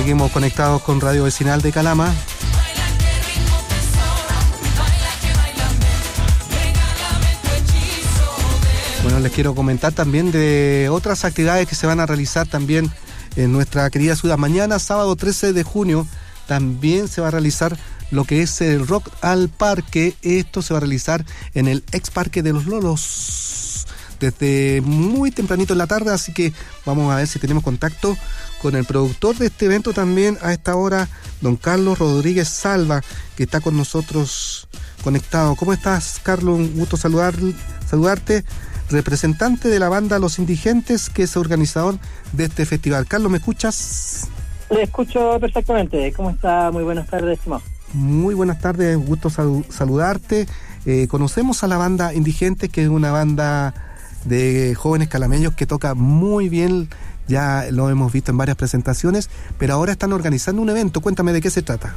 seguimos conectados con Radio Vecinal de Calama. Bueno, les quiero comentar también de otras actividades que se van a realizar también en nuestra querida ciudad. Mañana, sábado 13 de junio, también se va a realizar lo que es el Rock al Parque. Esto se va a realizar en el ex Parque de los Lolos desde muy tempranito en la tarde, así que vamos a ver si tenemos contacto con el productor de este evento también a esta hora, don Carlos Rodríguez Salva, que está con nosotros conectado. ¿Cómo estás, Carlos? Un gusto saludarte, representante de la banda Los Indigentes, que es organizador de este festival. Carlos, ¿me escuchas? Le escucho perfectamente. ¿Cómo está? Muy buenas tardes, estimado. Muy buenas tardes, un gusto saludarte. Conocemos a la banda Indigentes, que es una banda de jóvenes calameños que toca muy bien, ya lo hemos visto en varias presentaciones, pero ahora están organizando un evento. Cuéntame de qué se trata.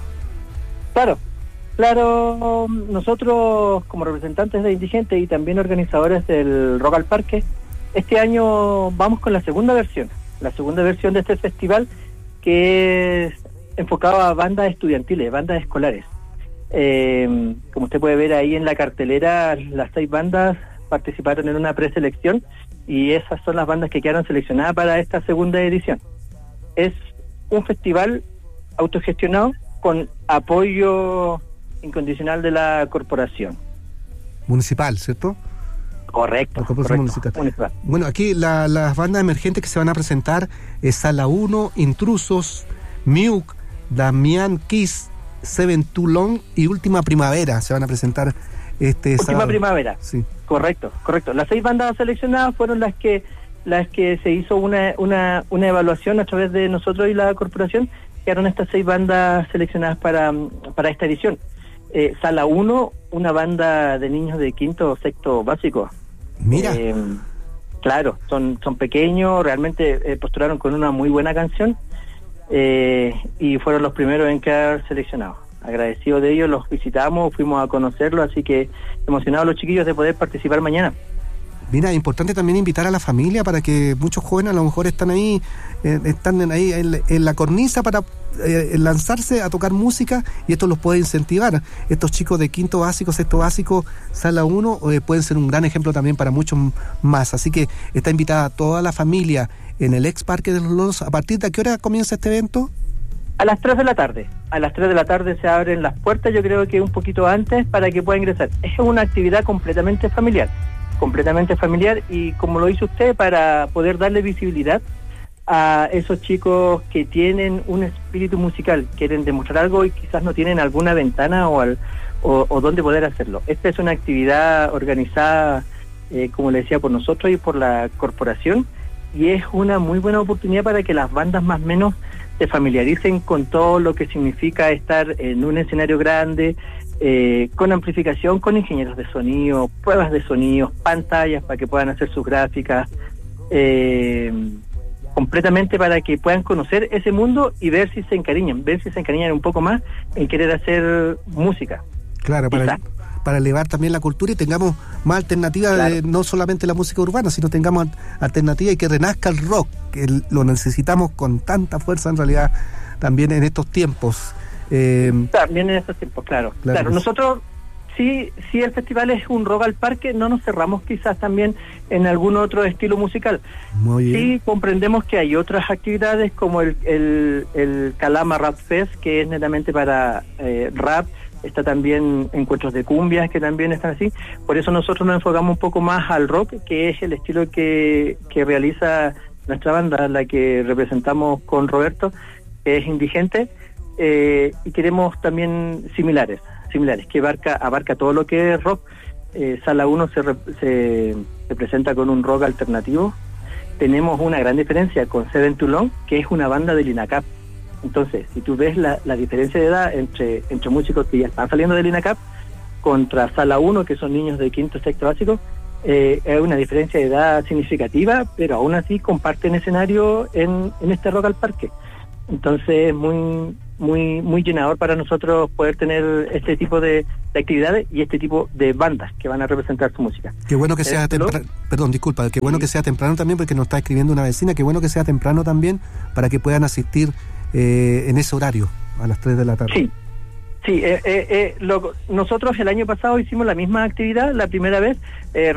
Claro, nosotros como representantes de Indigentes y también organizadores del Rock al Parque, este año vamos con la segunda versión de este festival, que es enfocado a bandas estudiantiles, bandas escolares. Como usted puede ver ahí en la cartelera, las 6 bandas participaron en una preselección y esas son las bandas que quedaron seleccionadas para esta segunda edición. Es un festival autogestionado con apoyo incondicional de la corporación municipal, ¿cierto? Correcto. Municipal. Bueno, aquí las bandas emergentes que se van a presentar es Sala 1, Intrusos, Miuk, Damián Kiss, Seven Too Long y Última Primavera. Se van a presentar Última sábado. Primavera. Sí. Correcto. Las 6 bandas seleccionadas fueron las que se hizo una evaluación a través de nosotros y la corporación. Quedaron estas 6 bandas seleccionadas para esta edición. Sala 1, una banda de niños de quinto o sexto básico. Mira. Claro, son pequeños, realmente postularon con una muy buena canción y fueron los primeros en quedar seleccionados. Agradecidos de ellos, los visitamos, fuimos a conocerlos, así que emocionados los chiquillos de poder participar mañana. Mira, es importante también invitar a la familia, para que muchos jóvenes a lo mejor están ahí en la cornisa para lanzarse a tocar música, y esto los puede incentivar. Estos chicos de quinto básico, sexto básico, Sala 1, pueden ser un gran ejemplo también para muchos más. Así que está invitada toda la familia en el ex Parque de los Loros. ¿A partir de qué hora comienza este evento? A las 3 de la tarde. A las 3 de la tarde se abren las puertas, yo creo que un poquito antes, para que pueda ingresar. Es una actividad completamente familiar, y como lo hizo usted, para poder darle visibilidad a esos chicos que tienen un espíritu musical, quieren demostrar algo y quizás no tienen alguna ventana o dónde poder hacerlo. Esta es una actividad organizada, como le decía, por nosotros y por la corporación, y es una muy buena oportunidad para que las bandas más o menos se familiaricen con todo lo que significa estar en un escenario grande, con amplificación, con ingenieros de sonido, pruebas de sonido, pantallas para que puedan hacer sus gráficas, completamente para que puedan conocer ese mundo y ver si se encariñan un poco más en querer hacer música. Claro, para elevar también la cultura y tengamos más alternativas, claro, de no solamente la música urbana, sino tengamos alternativas y que renazca el rock, que lo necesitamos con tanta fuerza en realidad también en estos tiempos. También en estos tiempos, claro. Nosotros, si el festival es un Rock al Parque, no nos cerramos quizás también en algún otro estilo musical. Muy bien. Sí comprendemos que hay otras actividades como el Calama Rap Fest, que es netamente para rap. Está también encuentros de cumbias que también están así. Por eso nosotros nos enfocamos un poco más al rock, que es el estilo que realiza nuestra banda, la que representamos con Roberto, que es Indigente, y queremos también similares, que abarca todo lo que es rock. Sala 1 se presenta con un rock alternativo. Tenemos una gran diferencia con Seven Too Long, que es una banda del INACAP. Entonces, si tú ves la diferencia de edad entre músicos que ya están saliendo del INACAP contra Sala 1, que son niños de quinto y sexto básico, es una diferencia de edad significativa, pero aún así comparten escenario en este Rock al Parque. Entonces, muy muy llenador para nosotros poder tener este tipo de actividades y este tipo de bandas que van a representar su música. Qué bueno que sea temprano, qué bueno que sea temprano también, porque nos está escribiendo una vecina, qué bueno que sea temprano también para que puedan asistir en ese horario, a las 3 de la tarde. Sí. Sí, nosotros el año pasado hicimos la misma actividad, la primera vez,